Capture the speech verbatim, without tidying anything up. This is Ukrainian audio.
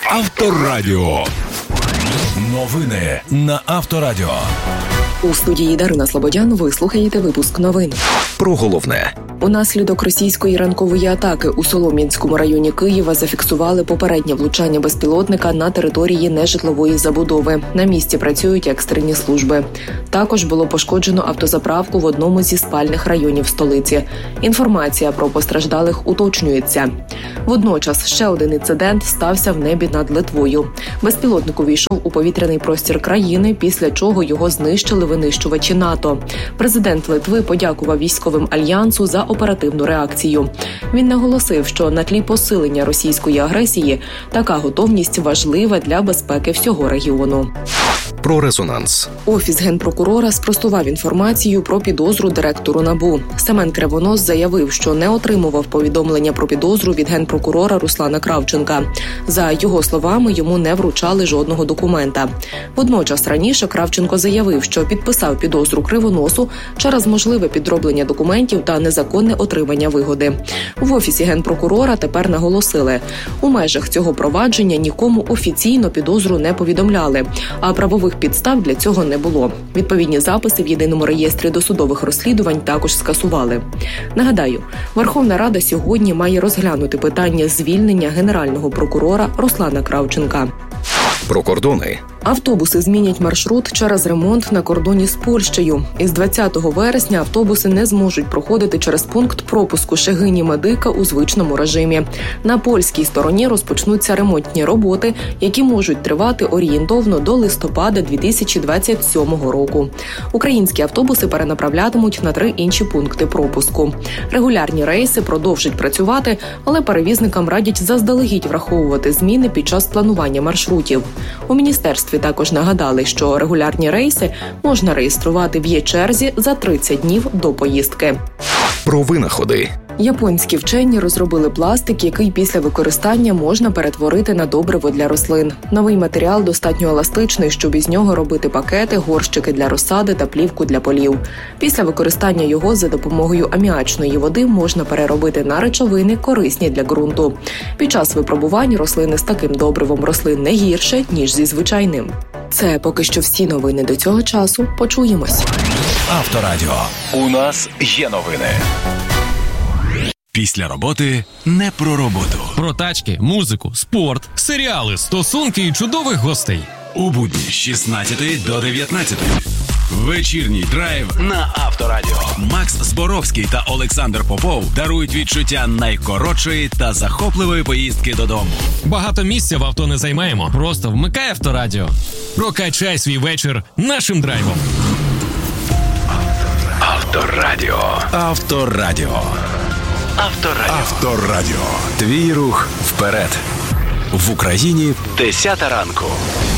Авторадіо. Новини на Авторадіо. У студії Дарина Слободян ви слухаєте випуск новин. Про головне. Унаслідок російської ранкової атаки у Солом'янському районі Києва зафіксували попереднє влучання безпілотника на території нежитлової забудови. На місці працюють екстрені служби. Також було пошкоджено автозаправку в одному зі спальних районів столиці. Інформація про постраждалих уточнюється. Водночас ще один інцидент стався в небі над Литвою. Безпілотник увійшов у повітряний простір країни, після чого його знищили винищувачі НАТО. Президент Литви подякував військовим альянсу за оперативну реакцію. Він наголосив, що на тлі посилення російської агресії така готовність важлива для безпеки всього регіону. Про резонанс. Офіс Генпрокурора спростував інформацію про підозру директору НАБУ. Семен Кривонос заявив, що не отримував повідомлення про підозру від Генпрокурора Руслана Кравченка. За його словами, йому не вручали жодного документа. Водночас раніше Кравченко заявив, що підписав підозру Кривоносу через можливе підроблення документів та незаконне отримання вигоди. В Офісі Генпрокурора тепер наголосили, у межах цього провадження нікому офіційно підозру не повідомляли, а правових підстав для цього не було. Відповідні записи в Єдиному реєстрі досудових розслідувань також скасували. Нагадаю, Верховна Рада сьогодні має розглянути питання звільнення генерального прокурора Руслана Кравченка. Про кордони. Автобуси змінять маршрут через ремонт на кордоні з Польщею. Із двадцятого вересня автобуси не зможуть проходити через пункт пропуску Шегині-Медика у звичному режимі. На польській стороні розпочнуться ремонтні роботи, які можуть тривати орієнтовно до листопада дві тисячі двадцять сьомого року. Українські автобуси перенаправлятимуть на три інші пункти пропуску. Регулярні рейси продовжать працювати, але перевізникам радять заздалегідь враховувати зміни під час планування маршрутів. У міністерстві також нагадали, що регулярні рейси можна реєструвати в є-черзі за тридцять днів до поїздки. Про винаходи. Японські вчені розробили пластик, який після використання можна перетворити на добриво для рослин. Новий матеріал достатньо еластичний, щоб із нього робити пакети, горщики для розсади та плівку для полів. Після використання його за допомогою аміачної води можна переробити на речовини, корисні для ґрунту. Під час випробувань рослини з таким добривом росли не гірше, ніж зі звичайним. Це поки що всі новини до цього часу. Почуємось. Авторадіо. У нас є новини. Після роботи не про роботу. Про тачки, музику, спорт, серіали, стосунки і чудових гостей. У будні з шістнадцятої до дев'ятнадцятої. Вечірній драйв на Авторадіо. Макс Зборовський та Олександр Попов дарують відчуття найкоротшої та захопливої поїздки додому. Багато місця в авто не займаємо. Просто вмикай Авторадіо. Прокачай свій вечір нашим драйвом. Авторадіо. Авторадіо. Авторадіо. Авторадіо. Твій рух вперед. В Україні десята ранку.